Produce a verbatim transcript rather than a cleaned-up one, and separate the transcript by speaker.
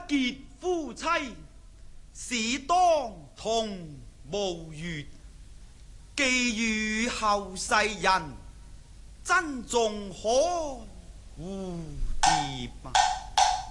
Speaker 1: 結夫妻，事當同無虞，寄予後世人，珍重可蝴蝶啊！